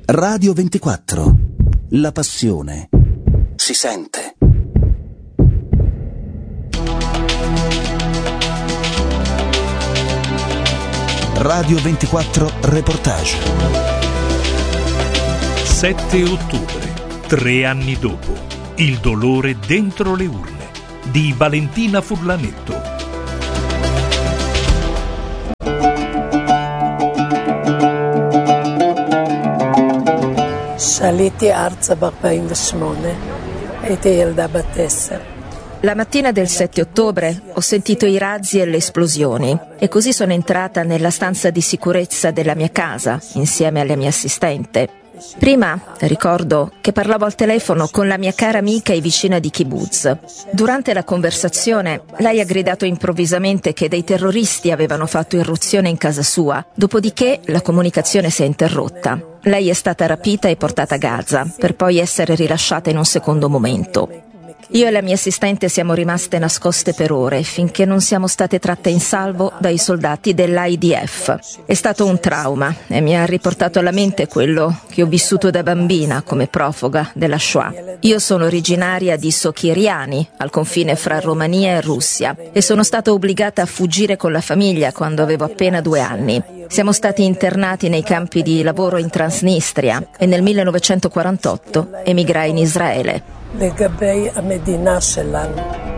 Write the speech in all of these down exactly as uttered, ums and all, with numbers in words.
Radio ventiquattro. La passione si sente. Radio ventiquattro Reportage. sette ottobre, tre anni dopo. Il dolore dentro le urne di Valentina Furlanetto. שעליתי ארצה ב-ארבעים ושמונה, הייתי ילדה בת עשר. La mattina del sette ottobre ho sentito i razzi e le esplosioni e così sono entrata nella stanza di sicurezza della mia casa insieme alla mia assistente. Prima ricordo che parlavo al telefono con la mia cara amica e vicina di kibbutz. Durante la conversazione lei ha gridato improvvisamente che dei terroristi avevano fatto irruzione in casa sua, dopodiché la comunicazione si è interrotta. Lei è stata rapita e portata a Gaza, per poi essere rilasciata in un secondo momento. Io e la mia assistente siamo rimaste nascoste per ore finché non siamo state tratte in salvo dai soldati dell'I D F. È stato un trauma e mi ha riportato alla mente quello che ho vissuto da bambina come profuga della Shoah. Io sono originaria di Sochiriani, al confine fra Romania e Russia, e sono stata obbligata a fuggire con la famiglia quando avevo appena due anni. Siamo stati internati nei campi di lavoro in Transnistria e nel millenovecentoquarantotto emigrai in Israele. לגבי המדינה שלנו.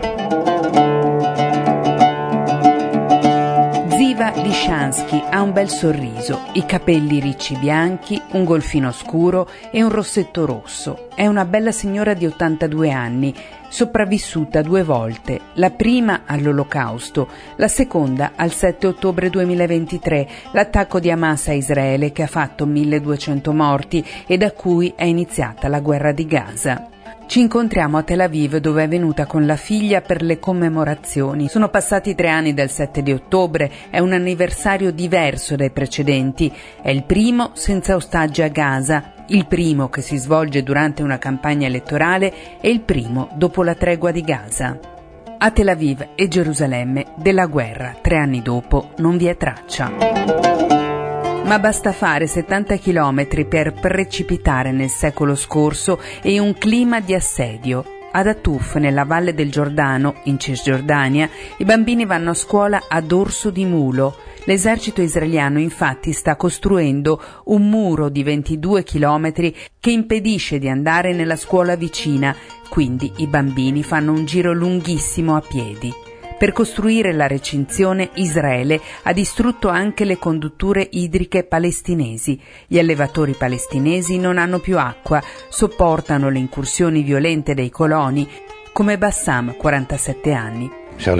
Ziva Lishansky ha un bel sorriso, i capelli ricci bianchi, un golfino scuro e un rossetto rosso. È una bella signora di ottantadue anni, sopravvissuta due volte, la prima all'Olocausto, la seconda al sette ottobre duemilaventitré, l'attacco di Hamas a Israele che ha fatto milleduecento morti e da cui è iniziata la guerra di Gaza. Ci incontriamo a Tel Aviv, dove è venuta con la figlia per le commemorazioni. Sono passati tre anni dal sette di ottobre, è un anniversario diverso dai precedenti. È il primo senza ostaggi a Gaza, il primo che si svolge durante una campagna elettorale e il primo dopo la tregua di Gaza. A Tel Aviv e Gerusalemme della guerra, tre anni dopo, non vi è traccia. Ma basta fare settanta chilometri per precipitare nel secolo scorso e in un clima di assedio. Ad Atuf, nella valle del Giordano, in Cisgiordania, i bambini vanno a scuola a dorso di mulo. L'esercito israeliano infatti sta costruendo un muro di ventidue chilometri che impedisce di andare nella scuola vicina, quindi i bambini fanno un giro lunghissimo a piedi. Per costruire la recinzione, Israele ha distrutto anche le condutture idriche palestinesi. Gli allevatori palestinesi non hanno più acqua, sopportano le incursioni violente dei coloni, come Bassam, quarantasette anni.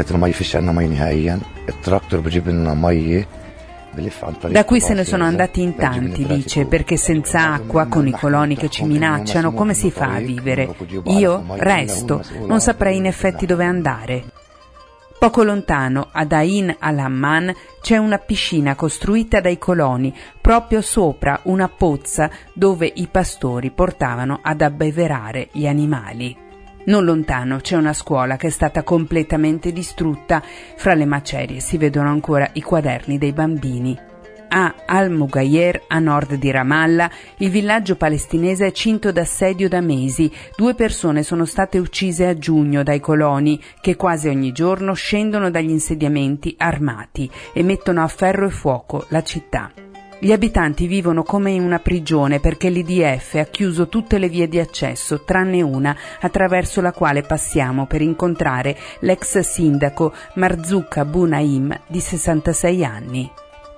Da qui se ne sono andati in tanti, dice, perché senza acqua, con i coloni che ci minacciano, come si fa a vivere? Io resto, non saprei in effetti dove andare. Poco lontano, ad Ain al-Hamman, c'è una piscina costruita dai coloni, proprio sopra una pozza dove i pastori portavano ad abbeverare gli animali. Non lontano c'è una scuola che è stata completamente distrutta. Fra le macerie si vedono ancora i quaderni dei bambini. A Al-Mughayr, a nord di Ramallah, il villaggio palestinese è cinto d'assedio da mesi. Due persone sono state uccise a giugno dai coloni, che quasi ogni giorno scendono dagli insediamenti armati e mettono a ferro e fuoco la città. Gli abitanti vivono come in una prigione perché l'I D F ha chiuso tutte le vie di accesso, tranne una, attraverso la quale passiamo per incontrare l'ex sindaco Marzouk Abu Naim, di sessantasei anni.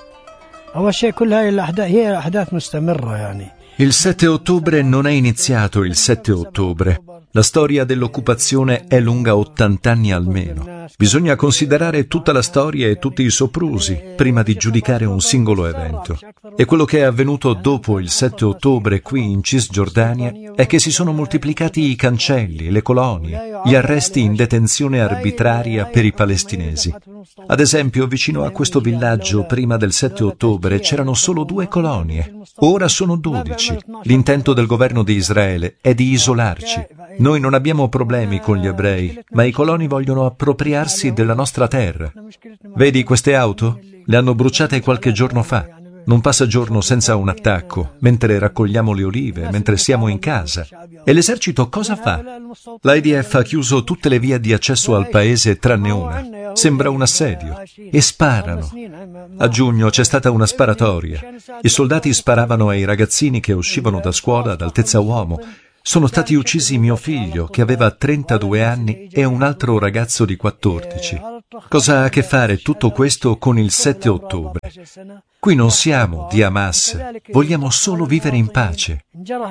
Il sette ottobre non è iniziato il sette ottobre. La storia dell'occupazione è lunga ottanta anni almeno. Bisogna considerare tutta la storia e tutti i soprusi prima di giudicare un singolo evento. E quello che è avvenuto dopo il sette ottobre qui in Cisgiordania è che si sono moltiplicati i cancelli, le colonie, gli arresti in detenzione arbitraria per i palestinesi. Ad esempio, vicino a questo villaggio prima del sette ottobre c'erano solo due colonie. Ora sono dodici. L'intento del governo di Israele è di isolarci. Noi non abbiamo problemi con gli ebrei, ma i coloni vogliono appropriarsi della nostra terra. Vedi queste auto? Le hanno bruciate qualche giorno fa. Non passa giorno senza un attacco, mentre raccogliamo le olive, mentre siamo in casa. E l'esercito cosa fa? L'I D F ha chiuso tutte le vie di accesso al paese tranne una. Sembra un assedio. E sparano. A giugno c'è stata una sparatoria. I soldati sparavano ai ragazzini che uscivano da scuola ad altezza uomo. Sono stati uccisi mio figlio, che aveva trentadue anni, e un altro ragazzo di quattordici. Cosa ha a che fare tutto questo con il sette ottobre? Qui non siamo di Hamas, vogliamo solo vivere in pace.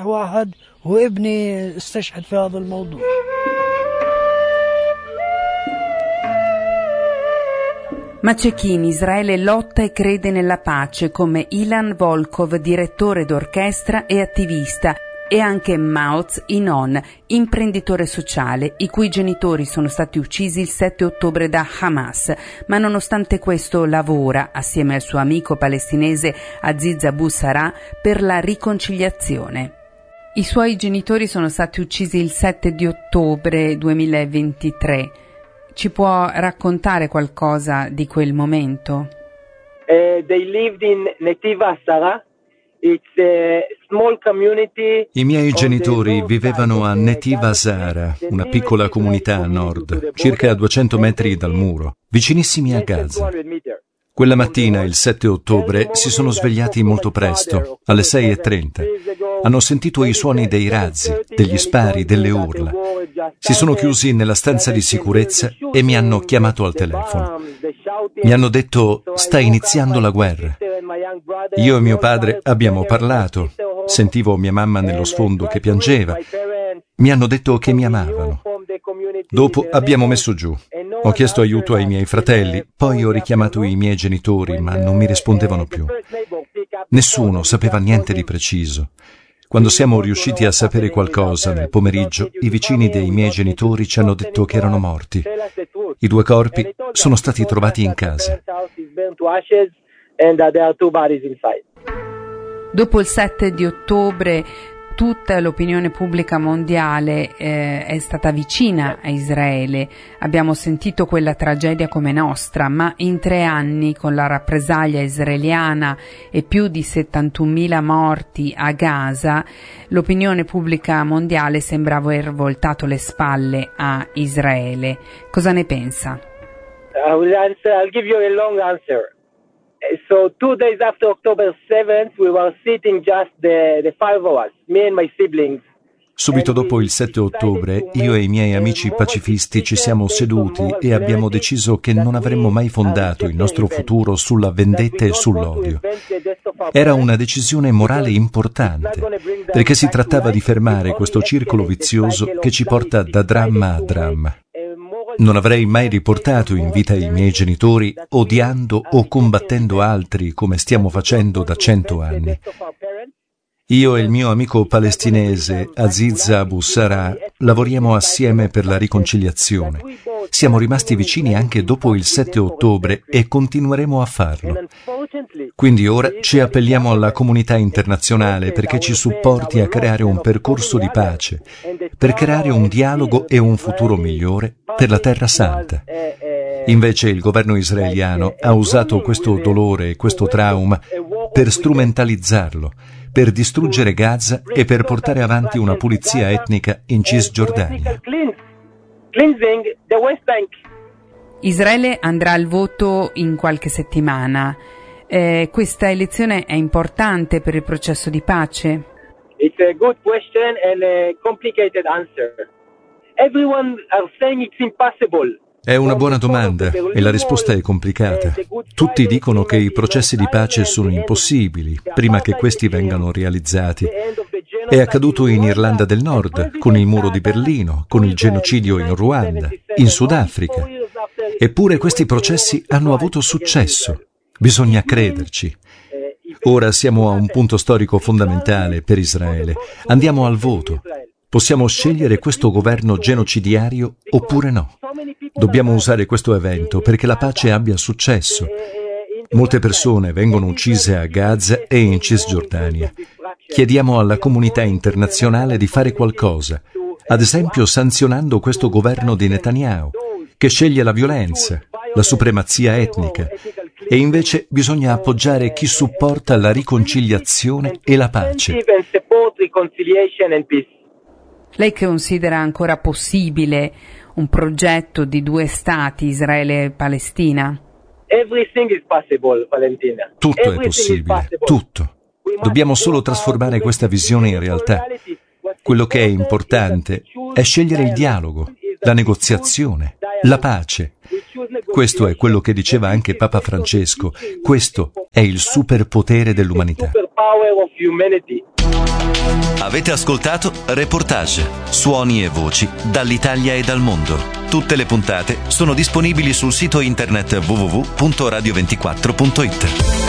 Ma c'è chi in Israele lotta e crede nella pace, come Ilan Volkov, direttore d'orchestra e attivista, e anche Maoz Inon, imprenditore sociale, i cui genitori sono stati uccisi il sette ottobre da Hamas, ma nonostante questo lavora, assieme al suo amico palestinese Aziz Abu Sarah, per la riconciliazione. I suoi genitori sono stati uccisi il sette di ottobre duemilaventitré. Ci può raccontare qualcosa di quel momento? Uh, they lived in Netiv Asara. I miei genitori vivevano a Netiv Asara, una piccola comunità a nord, circa a duecento metri dal muro, vicinissimi a Gaza. Quella mattina, il sette ottobre, si sono svegliati molto presto, alle sei e trenta. Hanno sentito i suoni dei razzi, degli spari, delle urla. Si sono chiusi nella stanza di sicurezza e mi hanno chiamato al telefono. Mi hanno detto: sta iniziando la guerra. Io e mio padre abbiamo parlato. Sentivo mia mamma nello sfondo che piangeva. Mi hanno detto che mi amavano. Dopo abbiamo messo giù. Ho chiesto aiuto ai miei fratelli, poi ho richiamato i miei genitori, ma non mi rispondevano più. Nessuno sapeva niente di preciso. Quando siamo riusciti a sapere qualcosa nel pomeriggio, i vicini dei miei genitori ci hanno detto che erano morti. I due corpi sono stati trovati in casa. Dopo il sette di ottobre tutta l'opinione pubblica mondiale eh, è stata vicina a Israele. Abbiamo sentito quella tragedia come nostra, ma in tre anni, con la rappresaglia israeliana e più di settantunomila morti a Gaza, l'opinione pubblica mondiale sembra aver voltato le spalle a Israele. Cosa ne pensa? I will answer, I'll give you a long answer. So two days after October seventh, we were sitting just the, the five of us, me and my siblings. Subito dopo il sette ottobre, io e i miei amici pacifisti ci siamo seduti e abbiamo deciso che non avremmo mai fondato il nostro futuro sulla vendetta e sull'odio. Era una decisione morale importante, perché si trattava di fermare questo circolo vizioso che ci porta da dramma a dramma. Non avrei mai riportato in vita i miei genitori odiando o combattendo altri come stiamo facendo da cento anni. Io e il mio amico palestinese Aziz Abu Sarah lavoriamo assieme per la riconciliazione. Siamo rimasti vicini anche dopo il sette ottobre e continueremo a farlo. Quindi ora ci appelliamo alla comunità internazionale perché ci supporti a creare un percorso di pace, per creare un dialogo e un futuro migliore per la Terra Santa. Invece il governo israeliano ha usato questo dolore e questo trauma per strumentalizzarlo, per distruggere Gaza e per portare avanti una pulizia etnica in Cisgiordania. Israele andrà al voto in qualche settimana. Eh, questa elezione è importante per il processo di pace? It's a good question and a complicated answer. Everyone are saying it's impossible. È una buona domanda e la risposta è complicata. Tutti dicono che i processi di pace sono impossibili prima che questi vengano realizzati. È accaduto in Irlanda del Nord, con il muro di Berlino, con il genocidio in Ruanda, in Sudafrica. Eppure questi processi hanno avuto successo. Bisogna crederci. Ora siamo a un punto storico fondamentale per Israele. Andiamo al voto. Possiamo scegliere questo governo genocidiario oppure no. Dobbiamo usare questo evento perché la pace abbia successo. Molte persone vengono uccise a Gaza e in Cisgiordania. Chiediamo alla comunità internazionale di fare qualcosa, ad esempio sanzionando questo governo di Netanyahu, che sceglie la violenza, la supremazia etnica, e invece bisogna appoggiare chi supporta la riconciliazione e la pace. Lei considera ancora possibile un progetto di due stati, Israele e Palestina? Tutto è possibile, tutto. Dobbiamo solo trasformare questa visione in realtà. Quello che è importante è scegliere il dialogo, la negoziazione, la pace. Questo è quello che diceva anche Papa Francesco. Questo è il superpotere dell'umanità. Avete ascoltato Reportage, suoni e voci dall'Italia e dal mondo. Tutte le puntate sono disponibili sul sito internet w w w punto radio ventiquattro punto it.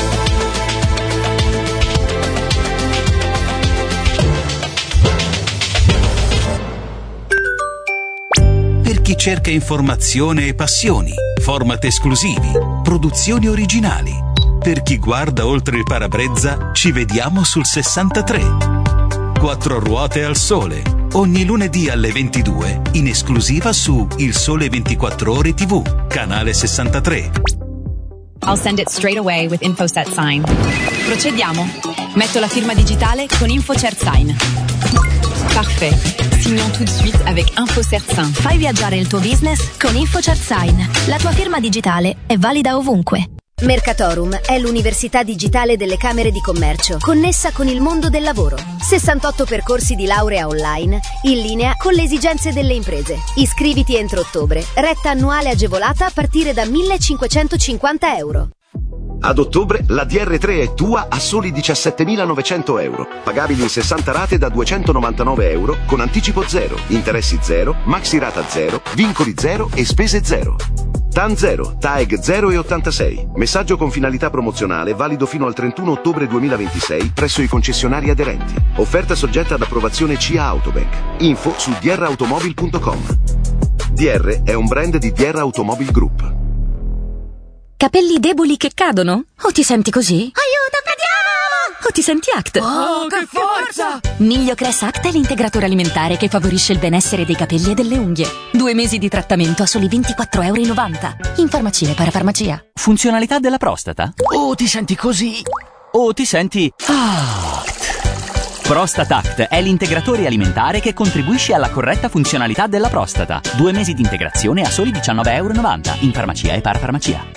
Per chi cerca informazione e passioni, format esclusivi, produzioni originali. Per chi guarda oltre il parabrezza, ci vediamo sul sessantatré. Quattro ruote al sole, ogni lunedì alle ventidue, in esclusiva su Il Sole ventiquattro Ore tivù, canale sessantatré. I'll send it straight away with InfoSet Sign. Procediamo. Metto la firma digitale con InfoCert Sign. Parfait. Signons tout de suite avec InfoCert Sign. Fai viaggiare il tuo business con InfoCert Sign. La tua firma digitale è valida ovunque. Mercatorum è l'università digitale delle Camere di Commercio, connessa con il mondo del lavoro. sessantotto percorsi di laurea online, in linea con le esigenze delle imprese. Iscriviti entro ottobre. Retta annuale agevolata a partire da millecinquecentocinquanta euro. Ad ottobre la D R tre è tua a soli diciassettemilanovecento euro, pagabili in sessanta rate da duecentonovantanove euro, con anticipo zero, interessi zero, maxi rata zero, vincoli zero e spese zero. T A N zero, T A E G zero e ottantasei. Messaggio con finalità promozionale valido fino al trentuno ottobre duemilaventisei presso i concessionari aderenti. Offerta soggetta ad approvazione C I A Autobank. Info su d r automobil punto com. D R è un brand di D R Automobile Group. Capelli deboli che cadono? O ti senti così? Aiuto, cadiamo! O ti senti Act? Oh, che forza! Migliocress Act è l'integratore alimentare che favorisce il benessere dei capelli e delle unghie. Due mesi di trattamento a soli ventiquattro e novanta euro. In farmacia e parafarmacia. Funzionalità della prostata? O ti senti così? O ti senti Act? Prostate Act è l'integratore alimentare che contribuisce alla corretta funzionalità della prostata. Due mesi di integrazione a soli diciannove e novanta euro. In farmacia e parafarmacia.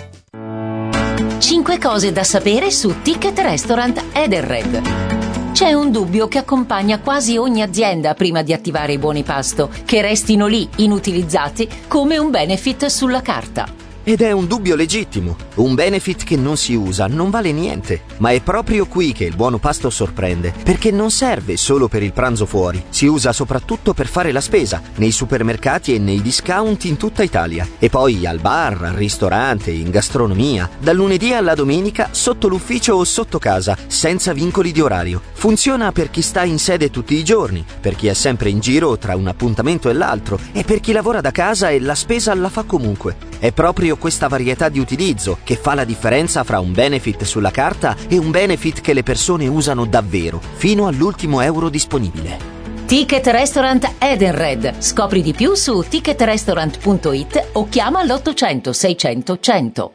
cinque cose da sapere su Ticket Restaurant Edenred. C'è un dubbio che accompagna quasi ogni azienda prima di attivare i buoni pasto, che restino lì inutilizzati come un benefit sulla carta. Ed è un dubbio legittimo. Un benefit che non si usa non vale niente. Ma è proprio qui che il buono pasto sorprende, perché non serve solo per il pranzo fuori. Si usa soprattutto per fare la spesa, nei supermercati e nei discount in tutta Italia. E poi al bar, al ristorante, in gastronomia, dal lunedì alla domenica, sotto l'ufficio o sotto casa, senza vincoli di orario. Funziona per chi sta in sede tutti i giorni, per chi è sempre in giro tra un appuntamento e l'altro, e per chi lavora da casa e la spesa la fa comunque. È proprio questa varietà di utilizzo che fa la differenza fra un benefit sulla carta e un benefit che le persone usano davvero, fino all'ultimo euro disponibile. Ticket Restaurant Edenred. Scopri di più su ticket restaurant punto it o chiama l'ottocento seicento cento.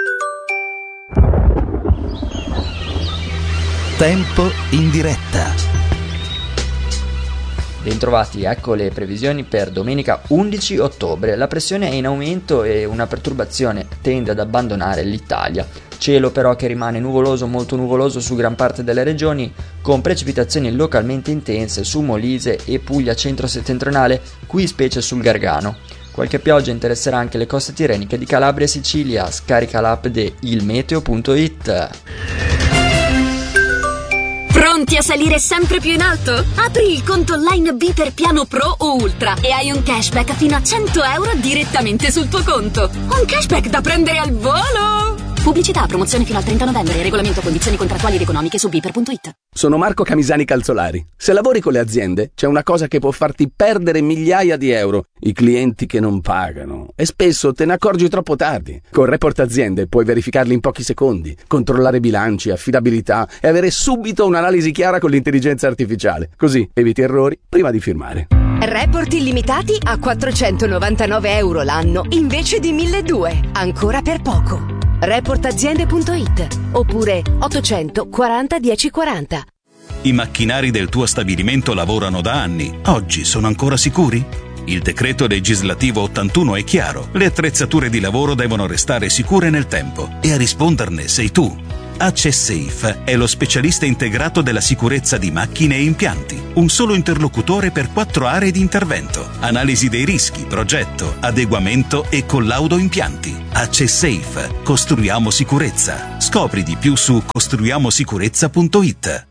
Tempo in diretta. Bentrovati, ecco le previsioni per domenica undici ottobre. La pressione è in aumento e una perturbazione tende ad abbandonare l'Italia. Cielo però che rimane nuvoloso, molto nuvoloso su gran parte delle regioni, con precipitazioni localmente intense su Molise e Puglia centro-settentrionale, qui specie sul Gargano. Qualche pioggia interesserà anche le coste tirreniche di Calabria e Sicilia. Scarica l'app di ilmeteo punto it. Pronti a salire sempre più in alto? Apri il conto online B per piano Pro o Ultra e hai un cashback fino a cento euro direttamente sul tuo conto. Un cashback da prendere al volo! Pubblicità, promozione fino al trenta novembre. Regolamento, condizioni contrattuali ed economiche su biper punto it. Sono Marco Camisani Calzolari. Se lavori con le aziende, c'è una cosa che può farti perdere migliaia di euro: i clienti che non pagano. E spesso te ne accorgi troppo tardi. Con Report Aziende puoi verificarli in pochi secondi, controllare bilanci, affidabilità e avere subito un'analisi chiara con l'intelligenza artificiale. Così eviti errori prima di firmare. Report illimitati a quattrocentonovantanove euro l'anno invece di milleduecento. Ancora per poco. report aziende punto it oppure ottocento quaranta dieci quaranta. I macchinari del tuo stabilimento lavorano da anni. Oggi sono ancora sicuri? Il decreto legislativo ottantuno è chiaro. Le attrezzature di lavoro devono restare sicure nel tempo e a risponderne sei tu. AccessSafe è lo specialista integrato della sicurezza di macchine e impianti. Un solo interlocutore per quattro aree di intervento. Analisi dei rischi, progetto, adeguamento e collaudo impianti. AccessSafe. Costruiamo sicurezza. Scopri di più su costruiamo sicurezza punto it.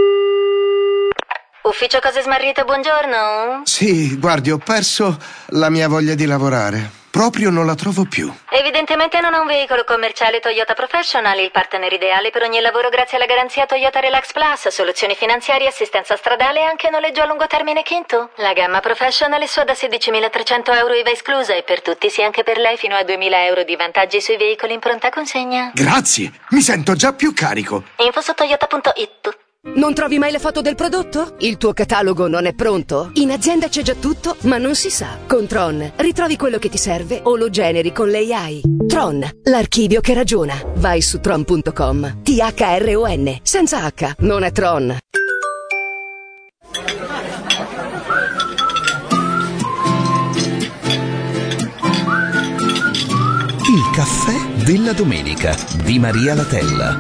Ufficio Cose Smarrite, buongiorno. Sì, guardi, ho perso la mia voglia di lavorare. Proprio non la trovo più. Evidentemente non ha un veicolo commerciale Toyota Professional, il partner ideale per ogni lavoro grazie alla garanzia Toyota Relax Plus, soluzioni finanziarie, assistenza stradale e anche noleggio a lungo termine Kinto. La gamma Professional è sua da sedicimilatrecento euro I V A esclusa e per tutti, sì anche per lei, fino a duemila euro di vantaggi sui veicoli in pronta consegna. Grazie, mi sento già più carico. Info su toyota punto it. Non trovi mai le foto del prodotto? Il tuo catalogo non è pronto? In azienda c'è già tutto, ma non si sa. Con Tron ritrovi quello che ti serve o lo generi con l'A I. Tron, l'archivio che ragiona. Vai su tron punto com. T H R O N, senza H, non è Tron. Il caffè della domenica di Maria Latella.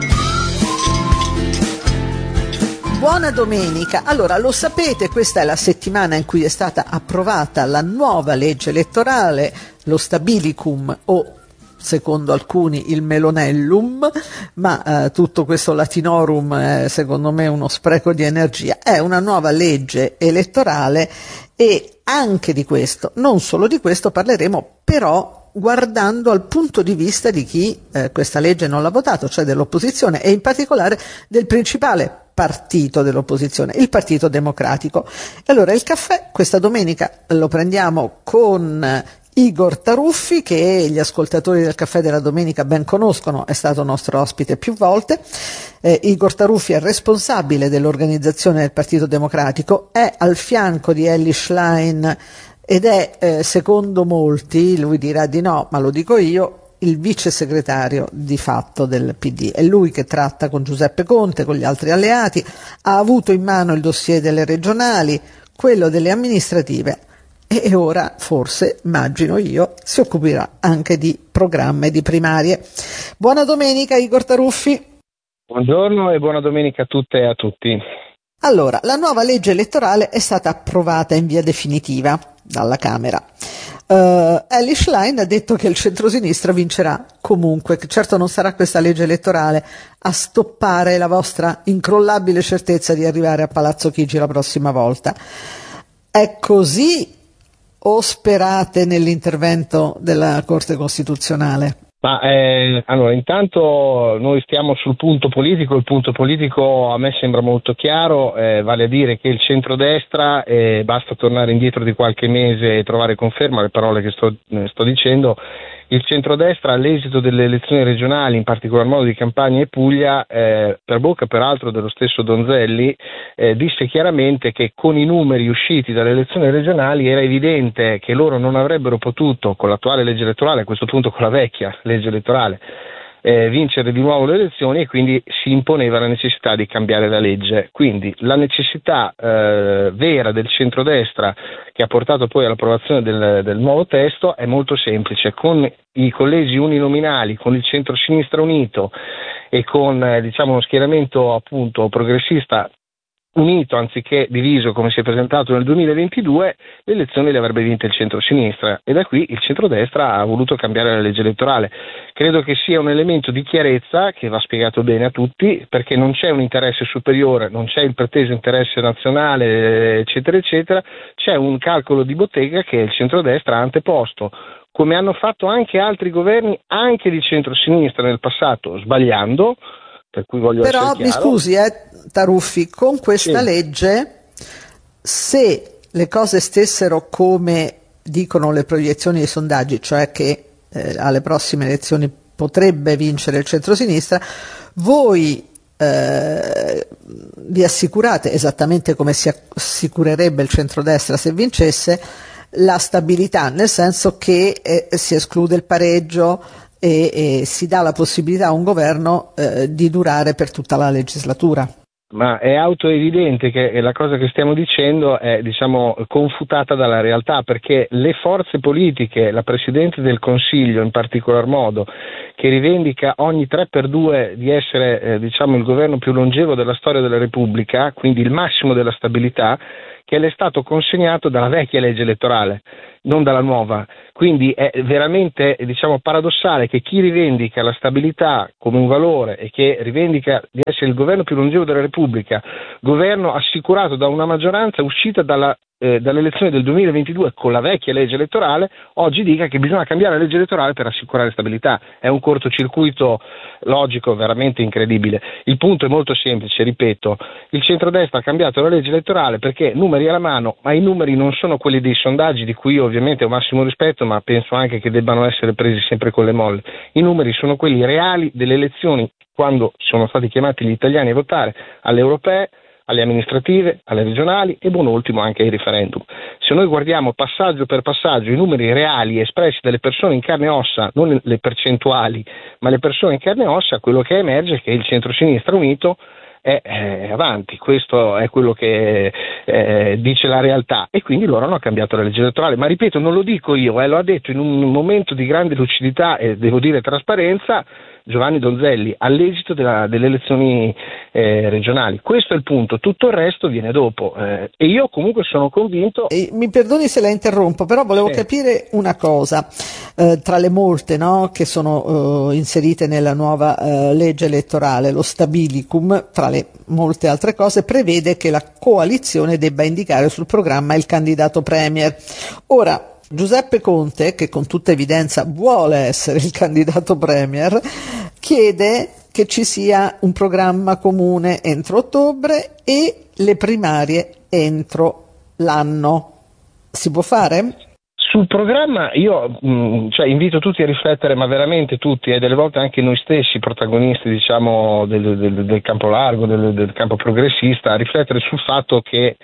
Buona domenica. Allora, lo sapete, questa è la settimana in cui è stata approvata la nuova legge elettorale, lo stabilicum o secondo alcuni il melonellum, ma eh, tutto questo latinorum è secondo me uno spreco di energia. È una nuova legge elettorale e anche di questo, non solo di questo, parleremo però guardando al punto di vista di chi eh, questa legge non l'ha votato, cioè dell'opposizione e in particolare del principale partito dell'opposizione, il Partito Democratico. E allora il caffè questa domenica lo prendiamo con Igor Taruffi, che gli ascoltatori del caffè della domenica ben conoscono, è stato nostro ospite più volte. Eh, Igor Taruffi è responsabile dell'organizzazione del Partito Democratico, è al fianco di Elly Schlein ed è, eh, secondo molti, lui dirà di no, ma lo dico io, il vice segretario di fatto del P D. È lui che tratta con Giuseppe Conte, con gli altri alleati, ha avuto in mano il dossier delle regionali, quello delle amministrative e ora, forse, immagino io, si occuperà anche di programma e di primarie. Buona domenica Igor Taruffi. Buongiorno e buona domenica a tutte e a tutti. Allora, la nuova legge elettorale è stata approvata in via definitiva dalla Camera. Uh, Elly Schlein ha detto che il centrosinistra vincerà comunque, che certo non sarà questa legge elettorale a stoppare la vostra incrollabile certezza di arrivare a Palazzo Chigi la prossima volta. È così o sperate nell'intervento della Corte Costituzionale? Ma eh, allora, intanto noi stiamo sul punto politico, il punto politico a me sembra molto chiaro, eh, vale a dire che il centrodestra, eh, basta tornare indietro di qualche mese e trovare conferma alle parole che sto, eh, sto dicendo, il centrodestra all'esito delle elezioni regionali, in particolar modo di Campania e Puglia, eh, per bocca peraltro dello stesso Donzelli, eh, disse chiaramente che con i numeri usciti dalle elezioni regionali era evidente che loro non avrebbero potuto, con l'attuale legge elettorale, a questo punto con la vecchia legge elettorale, eh, vincere di nuovo le elezioni e quindi si imponeva la necessità di cambiare la legge. Quindi la necessità eh, vera del centrodestra che ha portato poi all'approvazione del, del nuovo testo è molto semplice. Con i collegi uninominali, con il centro-sinistra unito e con eh, diciamo uno schieramento appunto progressista unito anziché diviso come si è presentato nel duemilaventidue, le elezioni le avrebbe vinte il centro-sinistra e da qui il centrodestra ha voluto cambiare la legge elettorale. Credo che sia un elemento di chiarezza che va spiegato bene a tutti, perché non c'è un interesse superiore, non c'è il preteso interesse nazionale eccetera eccetera, c'è un calcolo di bottega che il centrodestra ha anteposto, come hanno fatto anche altri governi anche di centro-sinistra nel passato, sbagliando. Per cui voglio Però essere mi chiaro. scusi eh, Taruffi, con questa sì. legge, se le cose stessero come dicono le proiezioni e i sondaggi, cioè che eh, alle prossime elezioni potrebbe vincere il centrosinistra, voi eh, vi assicurate, esattamente come si assicurerebbe il centrodestra se vincesse, la stabilità, nel senso che eh, si esclude il pareggio e, e si dà la possibilità a un governo eh, di durare per tutta la legislatura. Ma è autoevidente che la cosa che stiamo dicendo è, diciamo, confutata dalla realtà, perché le forze politiche, la Presidente del Consiglio in particolar modo, che rivendica ogni tre per due di essere eh, diciamo, il governo più longevo della storia della Repubblica, quindi il massimo della stabilità, che le è stato consegnato dalla vecchia legge elettorale, non dalla nuova. Quindi è veramente, diciamo, paradossale che chi rivendica la stabilità come un valore e che rivendica di essere il governo più longevo della Repubblica, governo assicurato da una maggioranza uscita dalla eh, dalle elezioni del duemilaventidue con la vecchia legge elettorale, oggi dica che bisogna cambiare la legge elettorale per assicurare stabilità. È un cortocircuito logico veramente incredibile. Il punto è molto semplice, ripeto, il centrodestra ha cambiato la legge elettorale perché numeri alla mano, ma i numeri non sono quelli dei sondaggi, di cui io ovviamente ho massimo rispetto, ma penso anche che debbano essere presi sempre con le molle. I numeri sono quelli reali delle elezioni, quando sono stati chiamati gli italiani a votare alle europee, alle amministrative, alle regionali e buon ultimo anche ai referendum. Se noi guardiamo passaggio per passaggio i numeri reali espressi dalle persone in carne e ossa, non le percentuali, ma le persone in carne e ossa, quello che emerge è che il centro-sinistra unito è eh, avanti. Questo è quello che eh, dice la realtà, e quindi loro hanno cambiato la legge elettorale. Ma ripeto, non lo dico io, eh, lo ha detto in un momento di grande lucidità e devo dire trasparenza Giovanni Donzelli all'esito della, delle elezioni eh, regionali. Questo è il punto, tutto il resto viene dopo, eh, e io comunque sono convinto. E mi perdoni se la interrompo, però volevo sì. capire una cosa, eh, tra le molte, no, che sono eh, inserite nella nuova eh, legge elettorale, lo stabilicum, tra le molte altre cose, prevede che la coalizione debba indicare sul programma il candidato premier. Ora, Giuseppe Conte, che con tutta evidenza vuole essere il candidato premier, chiede che ci sia un programma comune entro ottobre e le primarie entro l'anno. Si può fare? Sul programma io mh, cioè, invito tutti a riflettere, ma veramente tutti, e delle volte anche noi stessi, protagonisti diciamo del, del, del campo largo, del, del campo progressista, a riflettere sul fatto che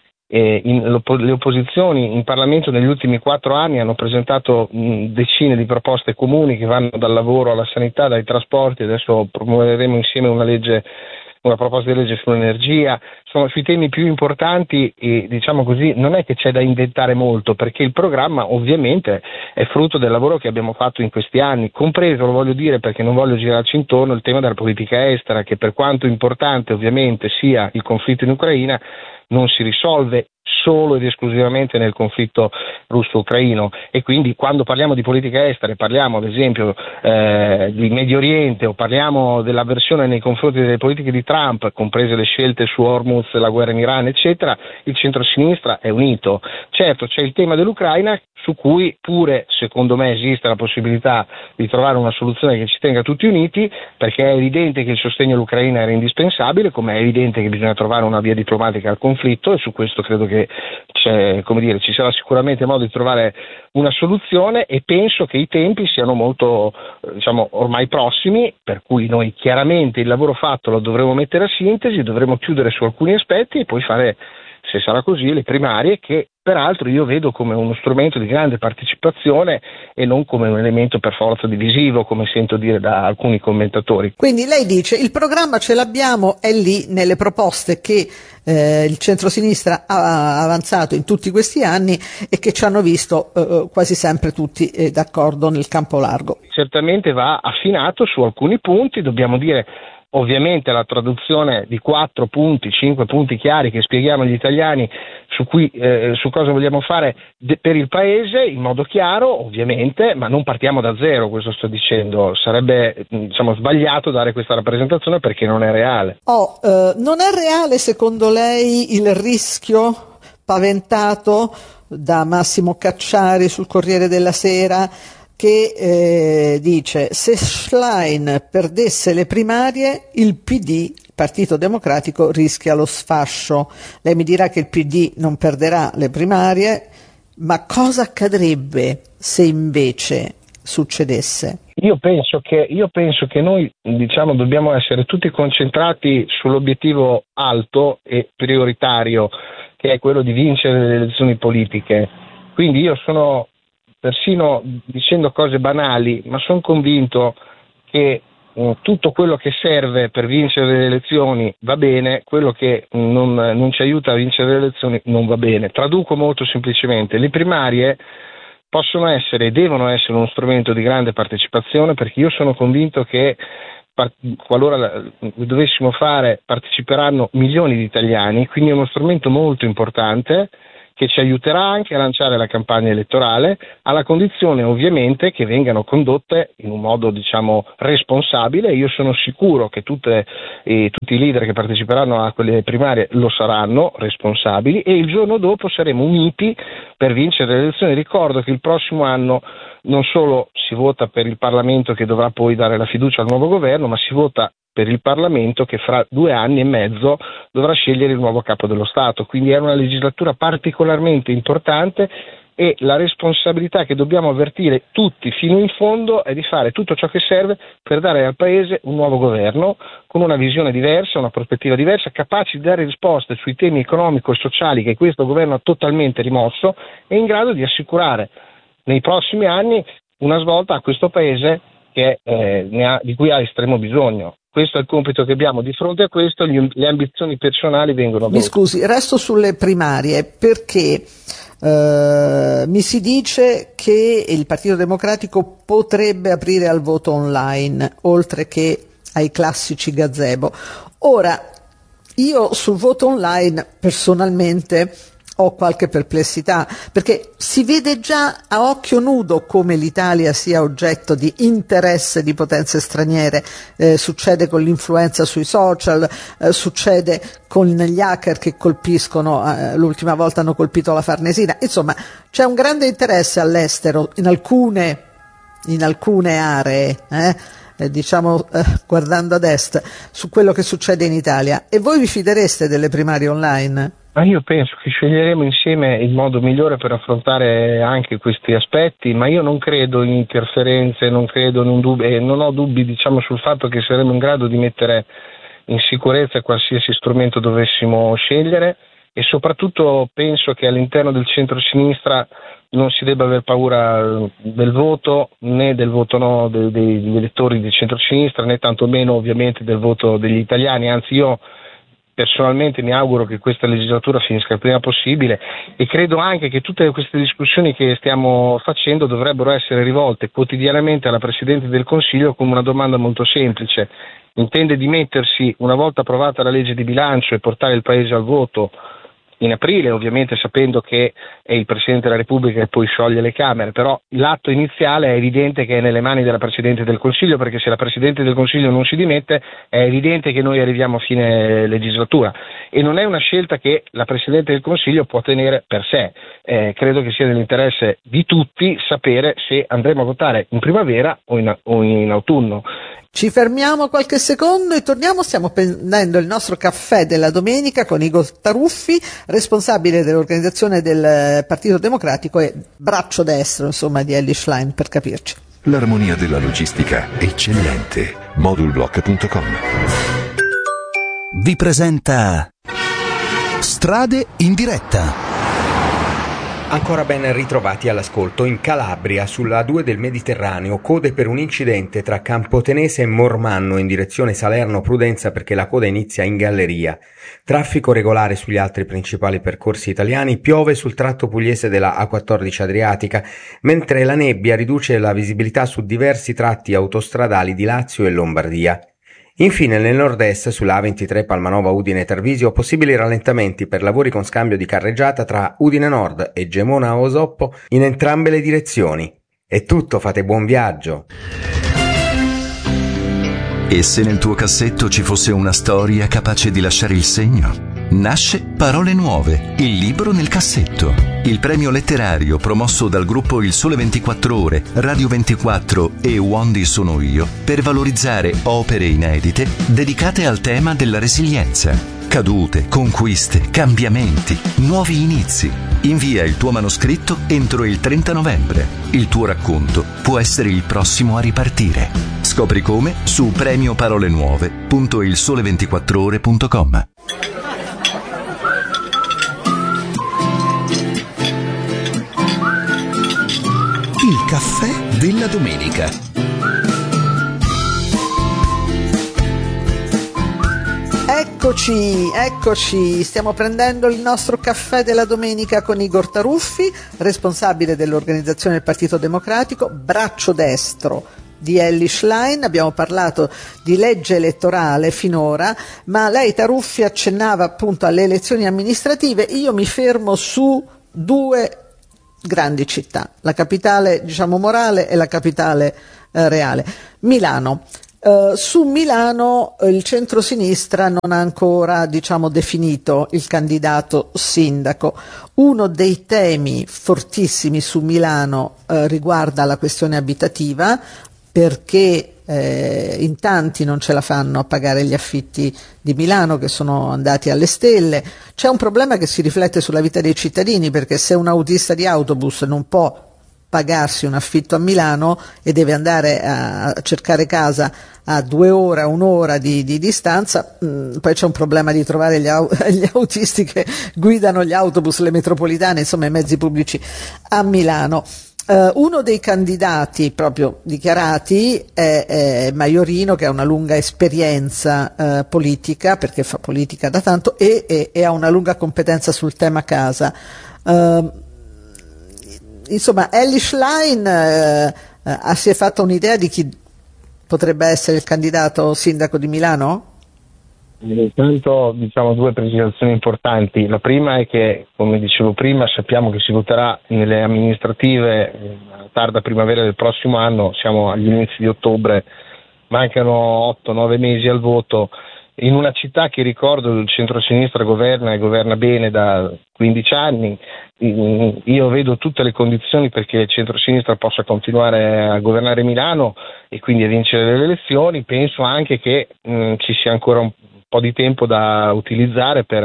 Eh, in, le opposizioni in Parlamento negli ultimi quattro anni hanno presentato mh, decine di proposte comuni che vanno dal lavoro alla sanità, dai trasporti. Adesso promuoveremo insieme una legge, una proposta di legge sull'energia. Insomma, sui temi più importanti, e, diciamo così, non è che c'è da inventare molto, perché il programma ovviamente è frutto del lavoro che abbiamo fatto in questi anni, compreso, lo voglio dire perché non voglio girarci intorno, il tema della politica estera, che per quanto importante ovviamente sia il conflitto in Ucraina, non si risolve solo ed esclusivamente nel conflitto russo-ucraino, e quindi quando parliamo di politica estera parliamo ad esempio eh, di Medio Oriente, o parliamo dell'avversione nei confronti delle politiche di Trump, comprese le scelte su Hormuz, la guerra in Iran eccetera, il centro-sinistra è unito. Certo, c'è il tema dell'Ucraina, su cui pure secondo me esiste la possibilità di trovare una soluzione che ci tenga tutti uniti, perché è evidente che il sostegno all'Ucraina era indispensabile, come è evidente che bisogna trovare una via diplomatica al conflitto, e su questo credo che c'è, come dire, ci sarà sicuramente modo di trovare una soluzione, e penso che i tempi siano molto, diciamo, ormai prossimi, per cui noi chiaramente il lavoro fatto lo dovremo mettere a sintesi, dovremo chiudere su alcuni aspetti e poi fare, se sarà così, le primarie, che peraltro io vedo come uno strumento di grande partecipazione e non come un elemento per forza divisivo, come sento dire da alcuni commentatori. Quindi lei dice il programma ce l'abbiamo, è lì nelle proposte che eh, il centrosinistra ha avanzato in tutti questi anni e che ci hanno visto eh, quasi sempre tutti eh, d'accordo nel campo largo. Certamente va affinato su alcuni punti, dobbiamo dire. Ovviamente la traduzione di quattro punti, cinque punti chiari che spieghiamo agli italiani su cui eh, su cosa vogliamo fare de- per il paese in modo chiaro, ovviamente, ma non partiamo da zero, questo sto dicendo, sarebbe diciamo sbagliato dare questa rappresentazione perché non è reale. Oh, eh, non è reale secondo lei il rischio paventato da Massimo Cacciari sul Corriere della Sera, che eh, dice se Schlein perdesse le primarie il P D, il Partito Democratico, rischia lo sfascio. Lei mi dirà che il P D non perderà le primarie, ma cosa accadrebbe se invece succedesse? Io penso che, io penso che noi diciamo dobbiamo essere tutti concentrati sull'obiettivo alto e prioritario, che è quello di vincere le elezioni politiche. Quindi io sono persino dicendo cose banali, ma sono convinto che uh, tutto quello che serve per vincere le elezioni va bene, quello che non, non ci aiuta a vincere le elezioni non va bene. Traduco molto semplicemente: le primarie possono essere e devono essere uno strumento di grande partecipazione, perché io sono convinto che qualora dovessimo fare parteciperanno milioni di italiani, quindi è uno strumento molto importante che ci aiuterà anche a lanciare la campagna elettorale, alla condizione ovviamente che vengano condotte in un modo, diciamo, responsabile. Io sono sicuro che tutte, eh, tutti i leader che parteciperanno a quelle primarie lo saranno responsabili, e il giorno dopo saremo uniti per vincere le elezioni. Ricordo che il prossimo anno non solo si vota per il Parlamento, che dovrà poi dare la fiducia al nuovo governo, ma si vota per il Parlamento, che fra due anni e mezzo dovrà scegliere il nuovo capo dello Stato. Quindi è una legislatura particolarmente importante, e la responsabilità che dobbiamo avvertire tutti fino in fondo è di fare tutto ciò che serve per dare al Paese un nuovo governo con una visione diversa, una prospettiva diversa, capaci di dare risposte sui temi economico e sociali che questo governo ha totalmente rimosso, e in grado di assicurare nei prossimi anni una svolta a questo Paese che eh, ne ha, di cui ha estremo bisogno. Questo è il compito che abbiamo. Di fronte a questo gli, le ambizioni personali vengono Mi scusi, resto sulle primarie, perché eh, mi si dice che il Partito Democratico potrebbe aprire al voto online, oltre che ai classici gazebo. Ora, io sul voto online personalmente ho qualche perplessità, perché si vede già a occhio nudo come l'Italia sia oggetto di interesse di potenze straniere. Eh, succede con l'influenza sui social, eh, succede con gli hacker che colpiscono, eh, l'ultima volta hanno colpito la Farnesina. Insomma, c'è un grande interesse all'estero in alcune, in alcune aree, eh, eh, diciamo eh, guardando ad est, su quello che succede in Italia. E voi vi fidereste delle primarie online? Ma io penso che sceglieremo insieme il modo migliore per affrontare anche questi aspetti, ma io non credo in interferenze, non credo in un dubbio, e non ho dubbi, diciamo, sul fatto che saremo in grado di mettere in sicurezza qualsiasi strumento dovessimo scegliere, e soprattutto penso che all'interno del centro-sinistra non si debba aver paura del voto, né del voto no dei, degli elettori di centro-sinistra, né tantomeno ovviamente del voto degli italiani. Anzi, io personalmente mi auguro che questa legislatura finisca il prima possibile, e credo anche che tutte queste discussioni che stiamo facendo dovrebbero essere rivolte quotidianamente alla Presidente del Consiglio con una domanda molto semplice: intende dimettersi una volta approvata la legge di bilancio e portare il Paese al voto in aprile, ovviamente sapendo che è il Presidente della Repubblica che poi scioglie le Camere, però l'atto iniziale è evidente che è nelle mani della Presidente del Consiglio, perché se la Presidente del Consiglio non si dimette è evidente che noi arriviamo a fine legislatura, e non è una scelta che la Presidente del Consiglio può tenere per sé. Eh, credo che sia nell'interesse di tutti sapere se andremo a votare in primavera o in, o in autunno. Ci fermiamo qualche secondo e torniamo. Stiamo prendendo il nostro caffè della domenica con Igor Taruffi, responsabile dell'organizzazione del Partito Democratico e braccio destro, insomma, di Elly Schlein, per capirci. L'armonia della logistica eccellente. Modulblock punto com vi presenta Strade in diretta. Ancora ben ritrovati all'ascolto. In Calabria, sulla A due del Mediterraneo, code per un incidente tra Campotenese e Mormanno in direzione Salerno-Prudenza, perché la coda inizia in galleria. Traffico regolare sugli altri principali percorsi italiani. Piove sul tratto pugliese della A quattordici Adriatica, mentre la nebbia riduce la visibilità su diversi tratti autostradali di Lazio e Lombardia. Infine, nel nord-est, sulla A ventitré Palmanova Udine Tarvisio, possibili rallentamenti per lavori con scambio di carreggiata tra Udine Nord e Gemona Osoppo in entrambe le direzioni. È tutto, fate buon viaggio! E se nel tuo cassetto ci fosse una storia capace di lasciare il segno? Nasce Parole Nuove, il libro nel cassetto. Il premio letterario promosso dal gruppo Il Sole ventiquattro Ore, Radio ventiquattro e Wondi Sono Io per valorizzare opere inedite dedicate al tema della resilienza. Cadute, conquiste, cambiamenti, nuovi inizi. Invia il tuo manoscritto entro il trenta novembre. Il tuo racconto può essere il prossimo a ripartire. Scopri come su premio parole nuove punto il sole ventiquattro ore punto com. caffè della domenica. Eccoci, eccoci, stiamo prendendo il nostro caffè della domenica con Igor Taruffi, responsabile dell'organizzazione del Partito Democratico, braccio destro di Elly Schlein. Abbiamo parlato di legge elettorale finora, ma lei, Taruffi, accennava appunto alle elezioni amministrative. Io mi fermo su due grandi città, la capitale, diciamo, morale e la capitale eh, reale, Milano. Uh, su Milano uh, il centrosinistra non ha ancora, diciamo, definito il candidato sindaco. Uno dei temi fortissimi su Milano uh, riguarda la questione abitativa, perché eh, in tanti non ce la fanno a pagare gli affitti di Milano, che sono andati alle stelle. C'è un problema che si riflette sulla vita dei cittadini, perché se un autista di autobus non può pagarsi un affitto a Milano e deve andare a cercare casa a due ore, un'ora di, di distanza, mh, poi c'è un problema di trovare gli, au- gli autisti che guidano gli autobus, le metropolitane, insomma i mezzi pubblici a Milano. Uh, uno dei candidati proprio dichiarati è, è Maiorino, che ha una lunga esperienza uh, politica, perché fa politica da tanto, e, e, e ha una lunga competenza sul tema casa. Uh, Insomma, Elly Schlein eh, eh, si è fatta un'idea di chi potrebbe essere il candidato sindaco di Milano? Intanto diciamo due precisazioni importanti. La prima è che, come dicevo prima, sappiamo che si voterà nelle amministrative a tarda primavera del prossimo anno, siamo agli inizi di ottobre, mancano otto nove mesi al voto, in una città che, ricordo, il centrosinistra governa e governa bene da quindici anni. Io vedo tutte le condizioni perché il centrosinistra possa continuare a governare Milano e quindi a vincere le elezioni. Penso anche che mh, ci sia ancora un po' di tempo da utilizzare per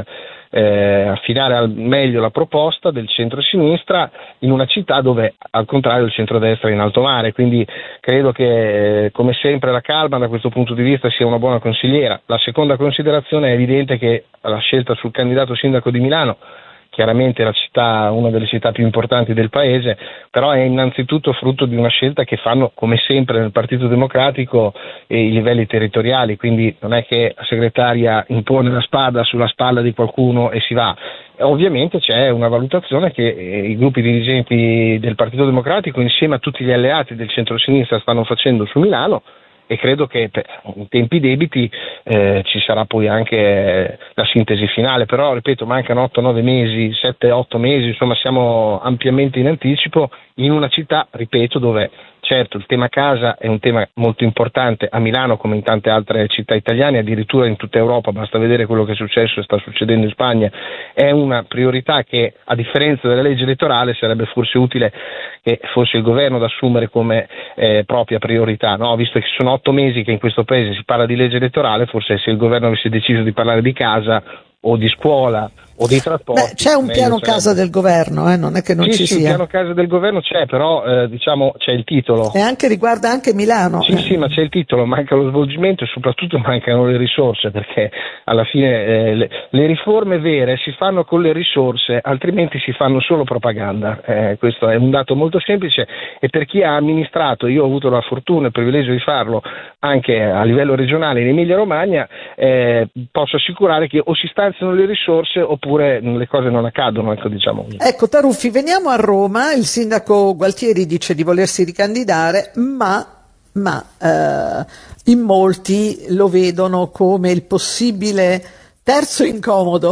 eh, affinare al meglio la proposta del centrosinistra in una città dove, al contrario, il centrodestra è in alto mare. Quindi credo che, come sempre, la calma da questo punto di vista sia una buona consigliera. La seconda considerazione: è evidente che la scelta sul candidato sindaco di Milano, chiaramente la città, una delle città più importanti del paese, però è innanzitutto frutto di una scelta che fanno, come sempre nel Partito Democratico, eh, i livelli territoriali. Quindi non è che la segretaria impone la spada sulla spalla di qualcuno e si va. Ovviamente c'è una valutazione che eh, i gruppi dirigenti del Partito Democratico, insieme a tutti gli alleati del centrosinistra, stanno facendo su Milano, e credo che per, in tempi debiti eh, ci sarà poi anche eh, la sintesi finale. Però, ripeto, mancano otto nove mesi, sette otto mesi, insomma siamo ampiamente in anticipo, in una città, ripeto, dove certo il tema casa è un tema molto importante a Milano come in tante altre città italiane, addirittura in tutta Europa, basta vedere quello che è successo e sta succedendo in Spagna. È una priorità che, a differenza della legge elettorale, sarebbe forse utile che fosse il governo ad assumere come eh, propria priorità, no? Visto che sono otto mesi che in questo paese si parla di legge elettorale, forse se il governo avesse deciso di parlare di casa o di scuola o dei trasporti. Beh, c'è un piano sarebbe. Casa del governo, eh? Non è che non sì, ci sì, sia. Il piano casa del governo c'è, però eh, diciamo c'è il titolo. E anche riguarda anche Milano. Sì, sì, ma c'è il titolo, manca lo svolgimento e soprattutto mancano le risorse, perché alla fine eh, le, le riforme vere si fanno con le risorse, altrimenti si fanno solo propaganda. Eh, questo è un dato molto semplice, e per chi ha amministrato, io ho avuto la fortuna e il privilegio di farlo anche a livello regionale in Emilia Romagna, eh, posso assicurare che o si stanziano le risorse oppure le cose non accadono, ecco, diciamo. Ecco, Taruffi, veniamo a Roma. Il sindaco Gualtieri dice di volersi ricandidare, ma, ma eh, in molti lo vedono come il possibile terzo incomodo,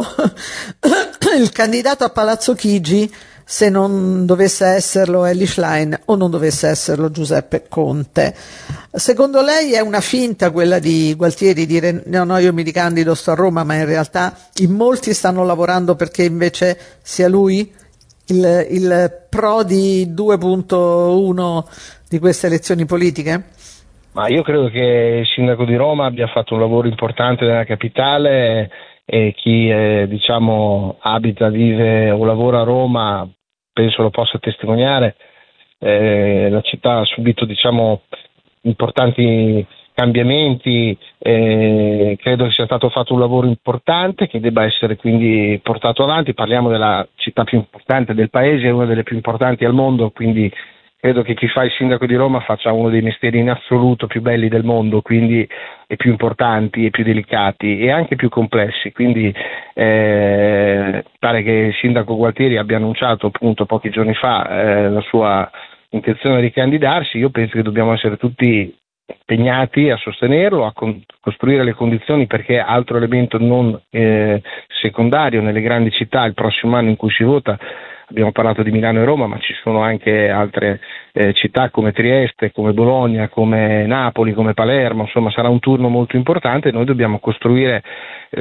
il candidato a Palazzo Chigi, se non dovesse esserlo Elly Schlein o non dovesse esserlo Giuseppe Conte. Secondo lei è una finta quella di Gualtieri dire no, no, io mi ricandido, sto a Roma, ma in realtà in molti stanno lavorando perché invece sia lui il, il Prodi due punto uno di queste elezioni politiche? Ma io credo che il sindaco di Roma abbia fatto un lavoro importante nella capitale, e chi eh, diciamo abita, vive o lavora a Roma penso lo possa testimoniare. Eh, la città ha subito diciamo importanti cambiamenti, eh, credo che sia stato fatto un lavoro importante che debba essere quindi portato avanti. Parliamo della città più importante del paese, una delle più importanti al mondo, quindi credo che chi fa il sindaco di Roma faccia uno dei mestieri in assoluto più belli del mondo, quindi e più importanti e più delicati e anche più complessi, quindi eh, pare che il sindaco Gualtieri abbia annunciato appunto pochi giorni fa eh, la sua intenzione di candidarsi. Io penso che dobbiamo essere tutti impegnati a sostenerlo, a con- costruire le condizioni, perché altro elemento non eh, secondario nelle grandi città il prossimo anno in cui si vota. Abbiamo parlato di Milano e Roma, ma ci sono anche altre eh, città come Trieste, come Bologna, come Napoli, come Palermo, insomma sarà un turno molto importante e noi dobbiamo costruire